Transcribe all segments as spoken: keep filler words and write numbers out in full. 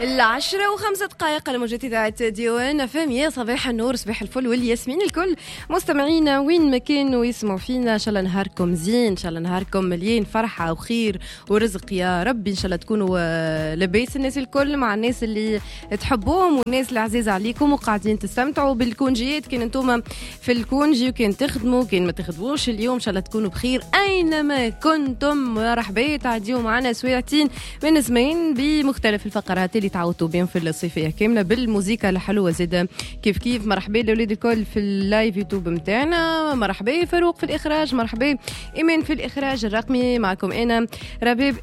العشرة وخمسة دقائق على موجة إذاعة ديوان فهم. يا صباح النور، صباح الفل والياسمين الكل مستمعينا وين ما كانوا يسمعوا فينا. إن شاء الله نهاركم زين، إن شاء الله نهاركم مليان فرحة وخير ورزق يا ربي. إن شاء الله تكونوا لباس الناس الكل مع الناس اللي تحبوهم والناس اللي عزيزة عليكم وقاعدين تستمتعوا بالكونجيات. كان انتم في الكونجي وكان تخدموا كان ما تخدموش اليوم، إن شاء الله تكونوا بخير أينما كنتم. مرحبا، تعديوا معنا سويعتين من زمان بمختلف الفقرات اللي تعودتوا بهم في الصيفية كاملة بالموسيقى الحلوة زيدا كيف كيف. مرحبا لولاد الكل في اللايف يوتيوب متاعنا، مرحبا فاروق في الإخراج، مرحبا إيمان في الإخراج الرقمي. معكم أنا ربيب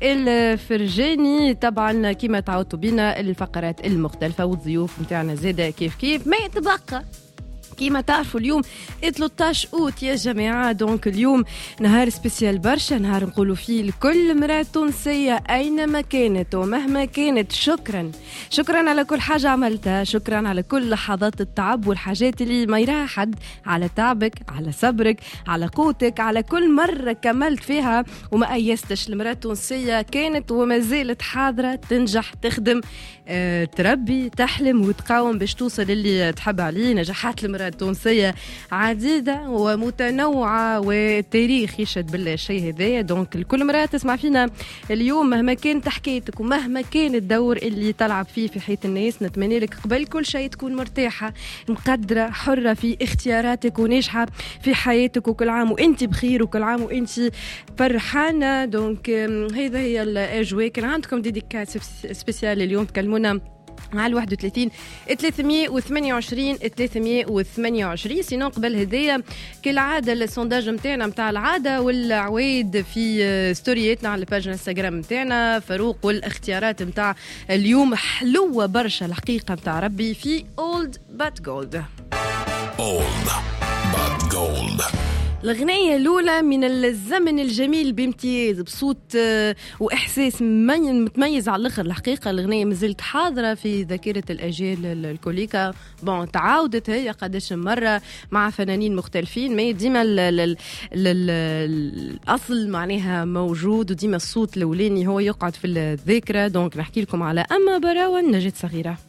الفرجاني. طبعا كما تعودتوا بنا الفقرات المختلفة والضيوف متاعنا زيدا كيف كيف. ما يتبقى كيما تعرفوا اليوم ثلاثة عشر أوت يا جماعة، دونك اليوم نهار سبيسيال برشا، نهار نقولوا فيه لكل مرأة تونسية أينما كانت ومهما كانت شكرا شكرا على كل حاجة عملتها، شكرا على كل لحظات التعب والحاجات اللي ما يراها حد، على تعبك، على صبرك، على قوتك، على كل مرة كملت فيها وما أيستش. المرأة التونسية كانت وما زالت حاضرة تنجح تخدم أه، تربي تحلم وتقاوم باش توصل اللي تحب عليه. نجاحات المرأة التونسية عديدة ومتنوعة والتاريخ يشهد بالله الشيء هذايا. دونك الكل مرأة تسمع فينا اليوم مهما كانت حكايتك ومهما كان الدور اللي تلعب فيه في حياة الناس، نتمنى لك قبل كل شيء تكون مرتاحة مقدرة حرة في اختياراتك وناجحة في حياتك، وكل عام وانت بخير وكل عام وانت فرحانة. دونك هذا هي الأجواء. كان عندكم ديديكات سبيسيال اليوم تكلمونا على واحد وثلاثين ثلاثمية وثمانية وعشرين ثلاثمية وثمانية وعشرين. سينو قبل هدايا كالعادة السونداج متاعنا متاع العادة والعويد في ستورياتنا على الباج انستغرام متاعنا فاروق، والاختيارات متاع اليوم حلوة برشا الحقيقة متاع ربي في Old But Gold. Old But Gold الغنية الأولى من الزمن الجميل بامتياز بصوت وإحساس متميز على الآخر. الحقيقة الغنية مازالت حاضرة في ذاكرة الأجيال الكوليكا. بون تعاودت هي قداش مرة مع فنانين مختلفين، ما ديما الأصل معناها موجود وديما الصوت الأولاني هو يقعد في الذاكرة. دونك نحكي لكم على أما براوة نجد صغيرة.